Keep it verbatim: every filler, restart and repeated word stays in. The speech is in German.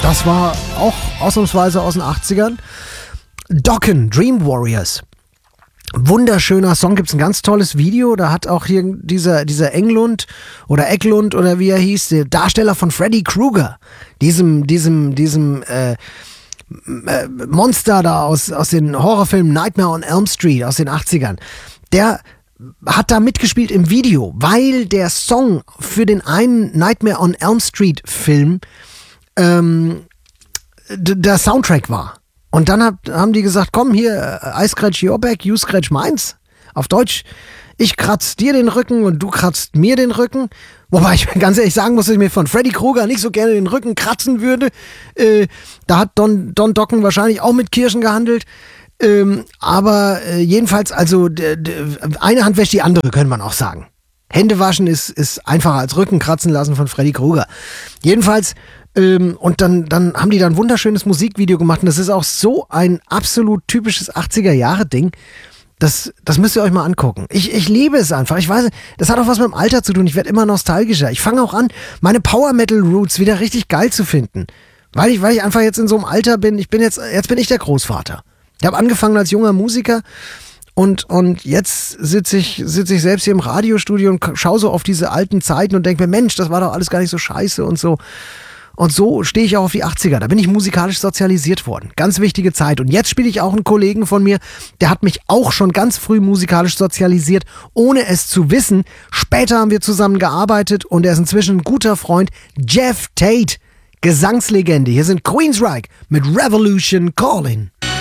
Das war auch ausnahmsweise aus den achtzigern. Dokken, Dream Warriors. Wunderschöner Song, gibt's ein ganz tolles Video, da hat auch hier dieser, dieser Englund oder Eklund oder wie er hieß, der Darsteller von Freddy Krueger, diesem, diesem, diesem äh, äh, Monster da aus, aus den Horrorfilmen Nightmare on Elm Street aus den achtzigern, der hat da mitgespielt im Video, weil der Song für den einen Nightmare on Elm Street Film ähm, d- der Soundtrack war. Und dann hab, haben die gesagt, komm hier, I scratch your back, you scratch meins. Auf Deutsch, ich kratz dir den Rücken und du kratzt mir den Rücken. Wobei ich ganz ehrlich sagen muss, dass ich mir von Freddy Krueger nicht so gerne den Rücken kratzen würde. Äh, da hat Don, Don Dokken wahrscheinlich auch mit Kirschen gehandelt. Ähm, aber äh, jedenfalls, also d- d- eine Hand wäscht die andere, könnte man auch sagen. Hände waschen ist, ist einfacher als Rücken kratzen lassen von Freddy Krueger. Jedenfalls, ähm, und dann, dann haben die da ein wunderschönes Musikvideo gemacht. Und das ist auch so ein absolut typisches achtziger-Jahre-Ding. Das, das müsst ihr euch mal angucken. Ich, ich liebe es einfach. Ich weiß, das hat auch was mit dem Alter zu tun. Ich werde immer nostalgischer. Ich fange auch an, meine Power-Metal-Roots wieder richtig geil zu finden. Weil ich, weil ich einfach jetzt in so einem Alter bin. Ich bin jetzt, jetzt bin ich der Großvater. Ich habe angefangen als junger Musiker. Und, und jetzt sitze ich, sitze ich selbst hier im Radiostudio und schaue so auf diese alten Zeiten und denke mir, Mensch, das war doch alles gar nicht so scheiße und so. Und so stehe ich auch auf die achtziger. Da bin ich musikalisch sozialisiert worden. Ganz wichtige Zeit. Und jetzt spiele ich auch einen Kollegen von mir, der hat mich auch schon ganz früh musikalisch sozialisiert, ohne es zu wissen. Später haben wir zusammen gearbeitet und er ist inzwischen ein guter Freund. Jeff Tate, Gesangslegende. Hier sind Queensryche mit Revolution Calling.